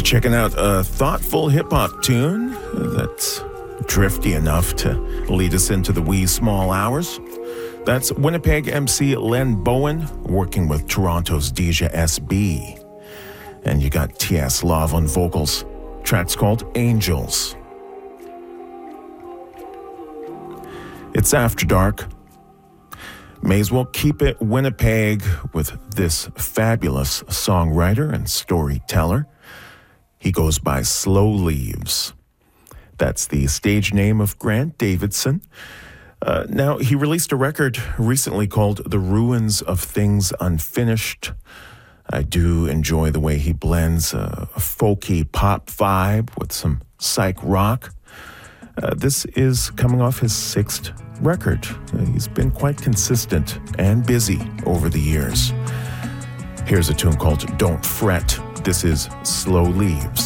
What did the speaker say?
Checking out a thoughtful hip-hop tune that's drifty enough to lead us into the wee small hours. That's Winnipeg MC Len Bowen working with Toronto's Deja SB. And you got T.S. Love on vocals. Track's called Angels. It's After Dark. May as well keep it Winnipeg with this fabulous songwriter and storyteller. He goes by Slow Leaves. That's the stage name of Grant Davidson. Now, he released a record recently called The Ruins of Things Unfinished. I do enjoy the way he blends a folky pop vibe with some psych rock. This is coming off his 6th record. He's been quite consistent and busy over the years. Here's a tune called Don't Fret. This is Slow Leaves.